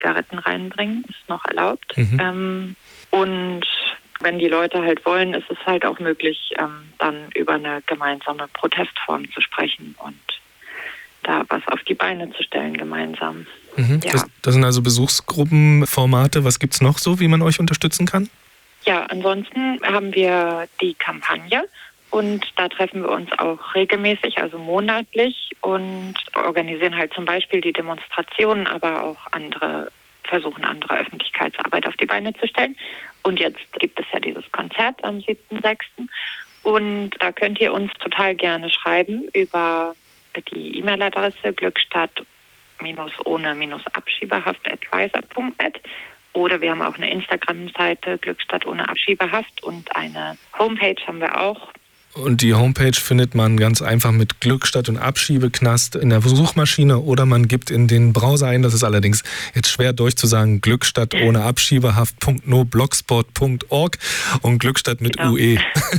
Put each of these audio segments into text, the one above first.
Zigaretten reinbringen, ist noch erlaubt. Und wenn die Leute halt wollen, ist es halt auch möglich, dann über eine gemeinsame Protestform zu sprechen und da was auf die Beine zu stellen gemeinsam. Ja. Das sind also Besuchsgruppenformate. Was gibt's noch so, wie man euch unterstützen kann? Ja, ansonsten haben wir die Kampagne und da treffen wir uns auch regelmäßig, also monatlich und organisieren halt zum Beispiel die Demonstrationen, aber auch versuchen andere Öffentlichkeitsarbeit auf die Beine zu stellen. Und jetzt gibt es ja dieses Konzert am 7.6. Und da könnt ihr uns total gerne schreiben über die E-Mail-Adresse glückstadt-ohne-abschiebehaft@weiser.net oder wir haben auch eine Instagram-Seite Glückstadt ohne Abschiebehaft und eine Homepage haben wir auch. Und die Homepage findet man ganz einfach mit Glückstadt und Abschiebeknast in der Suchmaschine oder man gibt in den Browser ein, das ist allerdings jetzt schwer durchzusagen, Glückstadt ohne Abschiebehaft.no/blogspot.org und Glückstadt mit UE.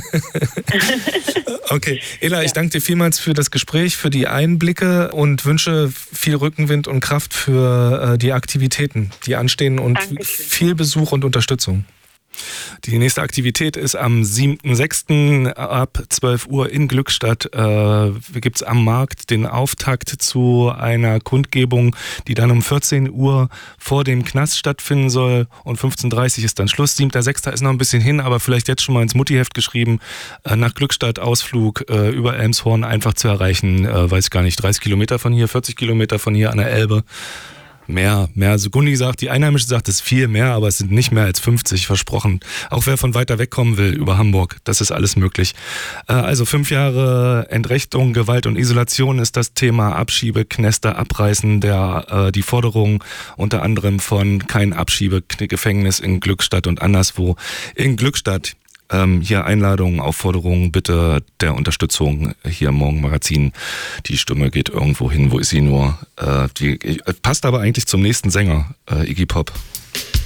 Okay, Ela, ich danke dir vielmals für das Gespräch, für die Einblicke und wünsche viel Rückenwind und Kraft für die Aktivitäten, die anstehen und viel Besuch und Unterstützung. Die nächste Aktivität ist am 7.6. ab 12 Uhr in Glückstadt. Gibt es am Markt den Auftakt zu einer Kundgebung, die dann um 14 Uhr vor dem Knast stattfinden soll und 15.30 Uhr ist dann Schluss. 7.6. ist noch ein bisschen hin, aber vielleicht jetzt schon mal ins Muttiheft geschrieben. Nach Glückstadt Ausflug über Elmshorn einfach zu erreichen, weiß ich gar nicht, 30 Kilometer von hier, 40 Kilometer von hier an der Elbe. Mehr. Also Gundi sagt, die Einheimische sagt, es ist viel mehr, aber es sind nicht mehr als 50 versprochen. Auch wer von weiter weg kommen will, über Hamburg, das ist alles möglich. Also 5 Jahre Entrechtung, Gewalt und Isolation ist das Thema. Abschiebeknäste abreißen, die Forderung unter anderem von kein Abschiebegefängnis in Glückstadt und anderswo. In Glückstadt. Hier Einladungen, Aufforderungen, bitte der Unterstützung hier im Morgenmagazin. Die Stimme geht irgendwo hin, wo ist sie nur? Die passt aber eigentlich zum nächsten Sänger, Iggy Pop.